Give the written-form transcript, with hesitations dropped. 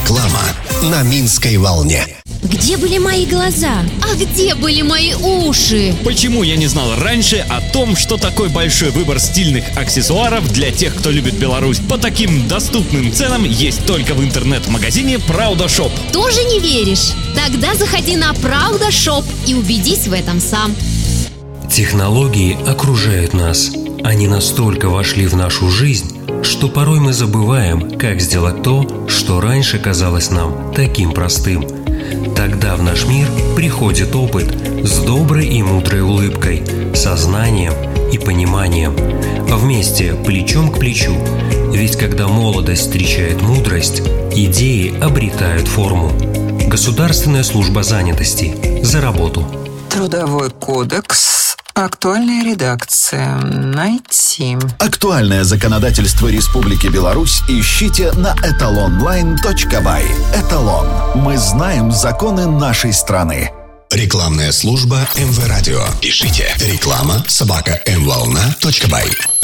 Реклама на Минской волне. Где были мои глаза? А где были мои уши? Почему я не знал раньше о том, что такой большой выбор стильных аксессуаров для тех, кто любит Беларусь, по таким доступным ценам есть только в интернет-магазине Правда Шоп? Тоже не веришь? Тогда заходи на Правда Шоп и убедись в этом сам. Технологии окружают нас. Они настолько вошли в нашу жизнь, что порой мы забываем, как сделать то, что раньше казалось нам таким простым. Тогда в наш мир приходит опыт с доброй и мудрой улыбкой, сознанием и пониманием. Вместе, плечом к плечу. Ведь когда молодость встречает мудрость, идеи обретают форму. Государственная служба занятости. За работу. Трудовой кодекс. Актуальная редакция. Найти. Актуальное законодательство Республики Беларусь ищите на etalonline.by. Эталон. Мы знаем законы нашей страны. Рекламная служба МВ Радио. Пишите реклама@mvolna.by.